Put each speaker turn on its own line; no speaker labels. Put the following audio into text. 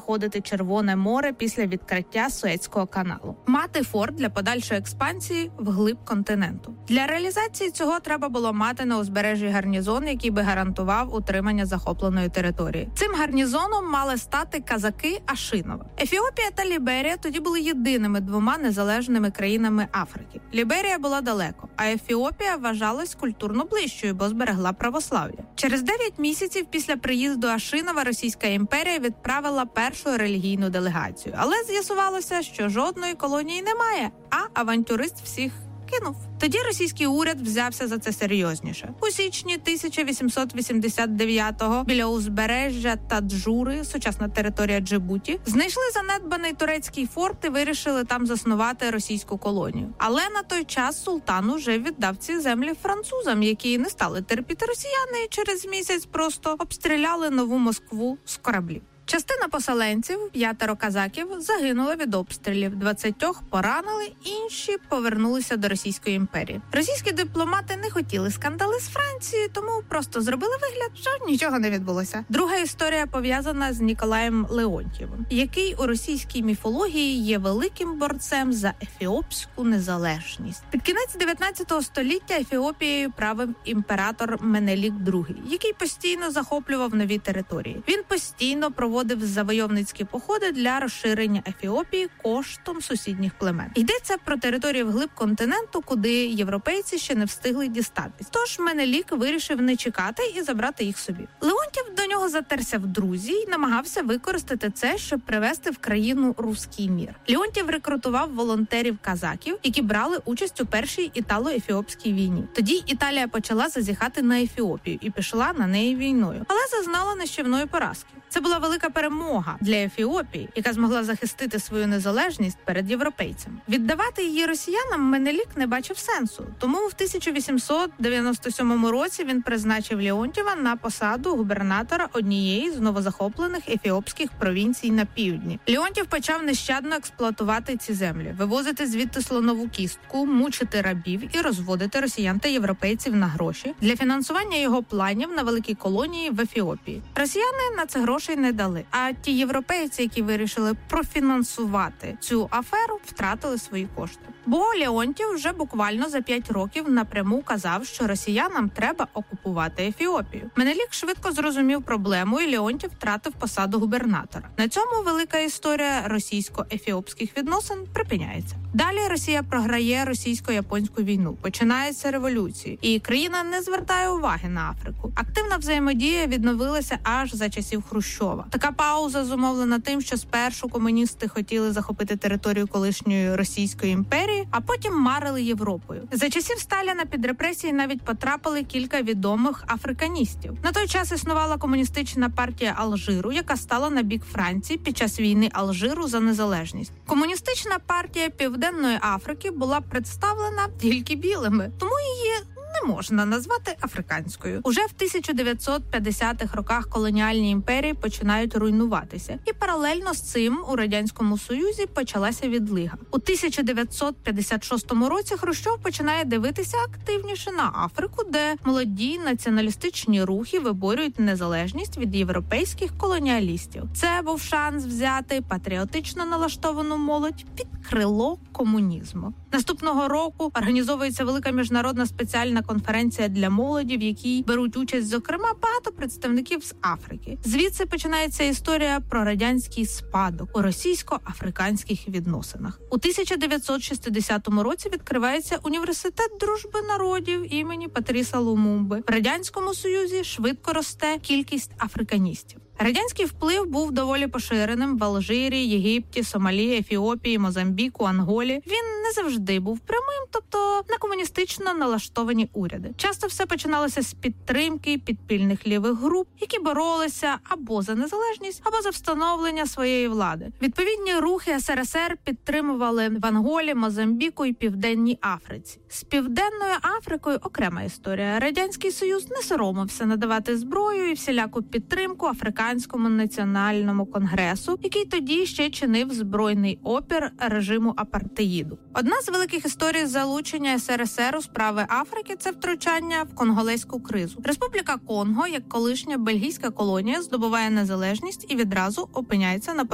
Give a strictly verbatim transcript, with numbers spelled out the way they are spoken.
переходити Червоне море після відкриття Суецького каналу, мати форт для подальшої експансії вглиб континенту. Для реалізації цього треба було мати на узбережжі гарнізон, який би гарантував утримання захопленої території. Цим гарнізоном мали стати казаки Ашинова. Ефіопія та Ліберія тоді були єдиними двома незалежними країнами Африки. Ліберія була далеко, а Ефіопія вважалась культурно ближчою, бо зберегла православ'я. Через дев'ять місяців після приїзду Ашинова Російська імперія відправила першу релігійну делегацію. Але з'ясувалося, що жодної колонії немає, а авантюрист всіх кинув. Тоді російський уряд взявся за це серйозніше. У січні тисяча вісімсот вісімдесят дев'ятого біля узбережжя Таджури, сучасна територія Джибуті, знайшли занедбаний турецький форт і вирішили там заснувати російську колонію. Але на той час султан уже віддав ці землі французам, які не стали терпіти росіяни і через місяць просто обстріляли нову Москву з кораблів. Частина поселенців, п'ятеро казаків, загинула від обстрілів, двадцятьох поранили, інші повернулися до Російської імперії. Російські дипломати не хотіли скандали з Францією, тому просто зробили вигляд, що нічого не відбулося. Друга історія пов'язана з Ніколаєм Леонтьєвим, який у російській міфології є великим борцем за ефіопську незалежність. Під кінець дев'ятнадцятого століття Ефіопією правив імператор Менелік другий, який постійно захоплював нові території. Він постійно проводив Проводив завойовницькі походи для розширення Ефіопії коштом сусідніх племен. Йдеться про територію вглиб континенту, куди європейці ще не встигли дістатись. Тож Менелік вирішив не чекати і забрати їх собі. Леонтьєв до нього затерся в друзі і намагався використати це, щоб привести в країну руський мір. Леонтьєв рекрутував волонтерів-казаків, які брали участь у першій італо-ефіопській війні. Тоді Італія почала зазіхати на Ефіопію і пішла на неї війною, але зазнала нищівної поразки. Це була велика перемога для Ефіопії, яка змогла захистити свою незалежність перед європейцями. Віддавати її росіянам Менелік не бачив сенсу, тому в тисяча вісімсот дев'яносто сьомому році він призначив Леонтьєва на посаду губернатора однієї з новозахоплених ефіопських провінцій на півдні. Леонтьєв почав нещадно експлуатувати ці землі, вивозити звідти слонову кістку, мучити рабів і розводити росіян та європейців на гроші для фінансування його планів на великі колонії в Ефіопії. Росіяни на це грошей не дали. А ті європейці, які вирішили профінансувати цю аферу, втратили свої кошти. Бо Леонтьєв вже буквально за п'ять років напряму казав, що росіянам треба окупувати Ефіопію. Менелік швидко зрозумів проблему, і Леонтьєв втратив посаду губернатора. На цьому велика історія російсько-ефіопських відносин припиняється. Далі Росія програє російсько-японську війну, починаються революції, і країна не звертає уваги на Африку. Активна взаємодія відновилася аж за часів Хрущова. Така пауза зумовлена тим, що спершу комуністи хотіли захопити територію колишньої Російської імперії, а потім марили Європою. За часів Сталіна під репресії навіть потрапили кілька відомих африканістів. На той час існувала комуністична партія Алжиру, яка стала на бік Франції під час війни Алжиру за незалежність. Комуністична партія Південної Африки була представлена тільки білими, тому її не можна назвати африканською. Уже в тисяча дев'ятсот п'ятдесятих роках колоніальні імперії починають руйнуватися. І паралельно з цим у Радянському Союзі почалася відлига. У тисяча дев'ятсот п'ятдесят шостому році Хрущов починає дивитися активніше на Африку, де молоді націоналістичні рухи виборюють незалежність від європейських колоніалістів. Це був шанс взяти патріотично налаштовану молодь під крило комунізму. Наступного року організовується велика міжнародна спеціальна конференція для молоді, в якій беруть участь, зокрема, багато представників з Африки. Звідси починається історія про радянський спадок у російсько-африканських відносинах. У тисяча дев'ятсот шістдесятому році відкривається університет дружби народів імені Патріса Лумумби. В Радянському Союзі швидко росте кількість африканістів. Радянський вплив був доволі поширеним в Алжирі, Єгипті, Сомалі, Ефіопії, Мозамбіку, Анголі. Він не завжди був прямим, тобто на комуністично налаштовані уряди. Часто все починалося з підтримки підпільних лівих груп, які боролися або за незалежність, або за встановлення своєї влади. Відповідні рухи ес ер ес ер підтримували в Анголі, Мозамбіку і Південній Африці. З Південною Африкою окрема історія. Радянський Союз не соромився надавати зброю і всіляку підтримку Африканському національному конгресу, який тоді ще чинив збройний опір режиму апартеїду. Одна з великих історій залучення ес ер ес ер у справи Африки – це втручання в конголезьку кризу. Республіка Конго, як колишня бельгійська колонія, здобуває незалежність і відразу опиняється на